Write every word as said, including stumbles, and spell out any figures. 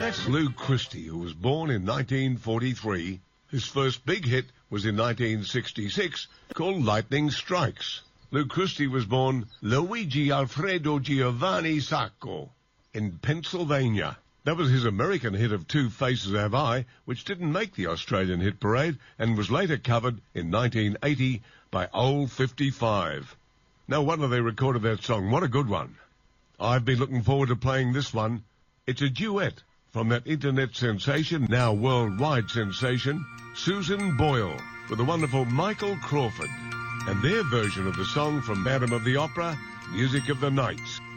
That's Lou Christie, who was born in nineteen forty-three. His first big hit was in nineteen sixty-six, called Lightning Strikes. Lou Christie was born Luigi Alfredo Giovanni Sacco in Pennsylvania. That was his American hit of Two Faces Have I, which didn't make the Australian hit parade and was later covered in nineteen eighty by Old fifty-five. No wonder they recorded that song. What a good one. I've been looking forward to playing this one. It's a duet from that internet sensation, now worldwide sensation, Susan Boyle, with the wonderful Michael Crawford, and their version of the song from Phantom of the Opera, Music of the Nights.